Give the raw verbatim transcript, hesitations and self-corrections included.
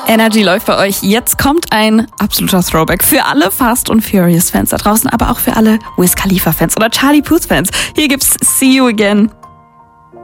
Energy läuft bei euch. Jetzt kommt ein absoluter Throwback für alle Fast and Furious Fans da draußen, aber auch für alle Wiz Khalifa Fans oder Charlie Puth Fans. Hier gibt's See You Again